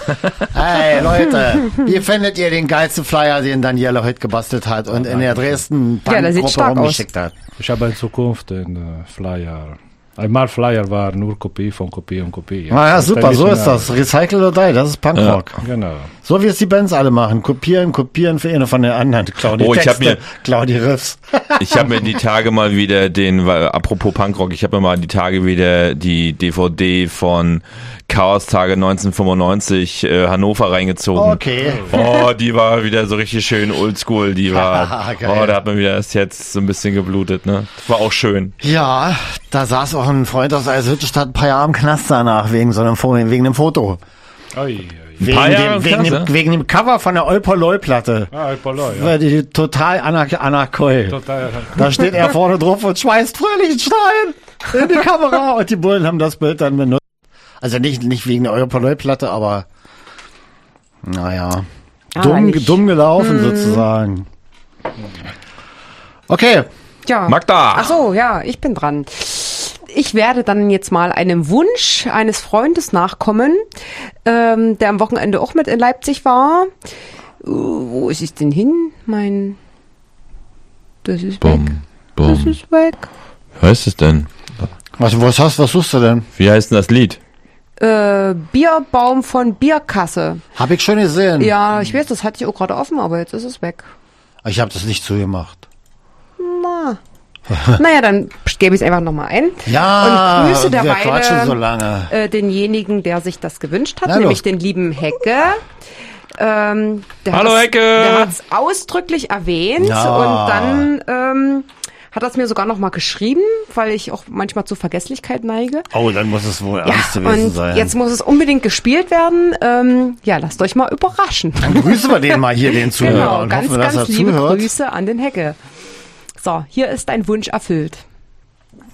Hey Leute, wie findet ihr den geilsten Flyer, den Daniela heute gebastelt hat und in der Dresden Bankgruppe rumgeschickt hat? Ich habe in Zukunft einen Flyer. Einmal Flyer war nur Kopie von Kopie und Kopie. Ah ja, super, so ist das. Recycle or die, das ist Punkrock. Ja, genau. So wie es die Bands alle machen. Kopieren für eine von der anderen. Klau die Texte, klau die Riffs. Ich habe mir die Tage mal wieder apropos Punkrock, ich habe mir mal die Tage wieder die DVD von Chaos Tage 1995 Hannover reingezogen. Okay. Oh, die war wieder so richtig schön oldschool, die war, da hat man wieder erst jetzt so ein bisschen geblutet, ne? Das war auch schön. Ja, da saß auch ein Freund aus Eiselhüttenstadt ein paar Jahre im Knast danach, wegen einem Foto. Wegen dem Cover von der Olpoloi-Platte. Olpoloi, ja. War die total anarchoi. Da steht er vorne drauf und schmeißt fröhlichen Stein in die Kamera und die Bullen haben das Bild dann benutzt. Also nicht wegen der Olpoloi-Platte, aber naja, dumm gelaufen sozusagen. Okay. Ja. Magda! Ach so, ja, ich bin dran. Ich werde dann jetzt mal einem Wunsch eines Freundes nachkommen, der am Wochenende auch mit in Leipzig war. Wo ist es denn hin? Das ist weg. Das ist weg. Wie heißt es denn? Was suchst du denn? Wie heißt denn das Lied? Bierbaum von Bierkasse. Hab ich schon gesehen. Ja, ich weiß, das hatte ich auch gerade offen, aber jetzt ist es weg. Ich habe das nicht zugemacht. Naja, dann gebe ich es einfach nochmal ein. Ja, und grüße wir quatschen so derweil lange. Denjenigen, der sich das gewünscht hat, Na, nämlich los. den lieben Hecke. Hallo Hecke! Der hat es ausdrücklich erwähnt Ja. und dann hat er es mir sogar nochmal geschrieben, weil ich auch manchmal zur Vergesslichkeit neige. Oh, dann muss es wohl Ja, ernst gewesen und sein. jetzt muss es unbedingt gespielt werden. Ja, lasst euch mal überraschen. Dann grüßen wir den mal hier, den Zuhörer, Genau, und ganz, hoffen, dass ganz er liebe zuhört. Grüße an den Hecke. So, hier ist dein Wunsch erfüllt.